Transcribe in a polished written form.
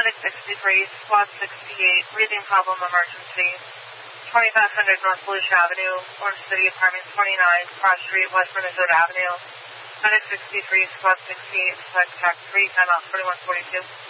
Medic 63, Squad 68, breathing problem emergency. 2500 North Volusia Avenue, Orange City, Apartment 29, Cross Street, West Minnesota Avenue. Medic 63, Squad 68, Select Track 3, time out 4142.